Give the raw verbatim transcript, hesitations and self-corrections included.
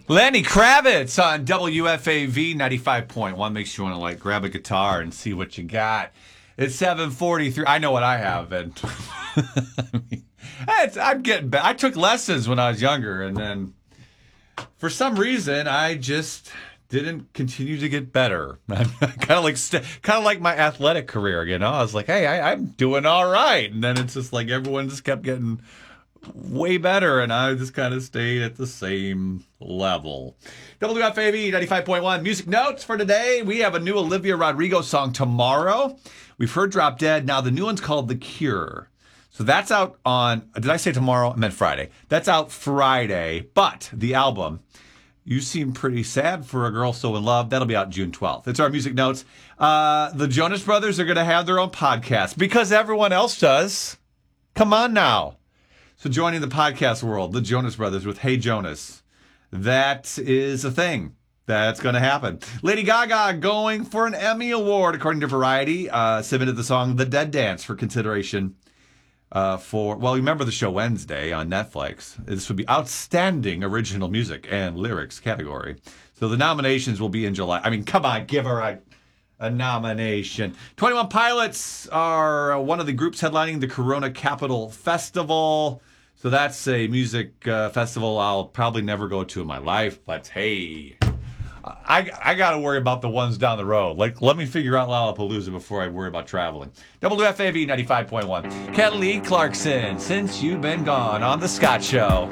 Lenny Kravitz on W F A V ninety-five point one. Makes you want to like grab a guitar and see what you got. It's seven forty-three. I know what I have, and I mean, it's, I'm getting better. I took lessons when I was younger, and then for some reason I just didn't continue to get better. kind of like st- kind of like my athletic career, you know. I was like, hey, I, I'm doing all right, and then it's just like everyone just kept getting way better, and I just kind of stayed at the same level. W F A V ninety-five point one. Music notes for today. We have a new Olivia Rodrigo song tomorrow. We've heard Drop Dead. Now the new one's called The Cure. So that's out on, did I say tomorrow? I meant Friday. That's out Friday. But the album, You Seem Pretty Sad for a Girl So in Love, that'll be out June twelfth. It's our music notes. Uh, the Jonas Brothers are going to have their own podcast because everyone else does. Come on now. So joining the podcast world, the Jonas Brothers with Hey Jonas. That is a thing. That's going to happen. Lady Gaga going for an Emmy Award, according to Variety. Uh, submitted the song The Dead Dance for consideration uh, for, well, you remember the show Wednesday on Netflix. This would be Outstanding Original Music and Lyrics category. So the nominations will be in July. I mean, come on, give her a, a nomination. twenty-one Pilots are one of the groups headlining the Corona Capital Festival. So that's a music uh, festival I'll probably never go to in my life. But hey, I I got to worry about the ones down the road. Like, let me figure out Lollapalooza before I worry about traveling. W F A V ninety-five point one. Kelly Clarkson, Since You've Been Gone on The Scott Show.